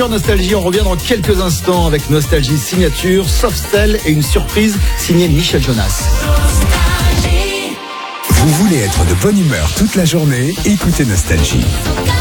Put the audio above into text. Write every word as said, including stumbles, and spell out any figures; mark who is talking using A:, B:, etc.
A: Nostalgie, on revient dans quelques instants avec Nostalgie signature, Softcell et une surprise signée Michel Jonas.
B: Vous voulez être de bonne humeur toute la journée? Écoutez Nostalgie.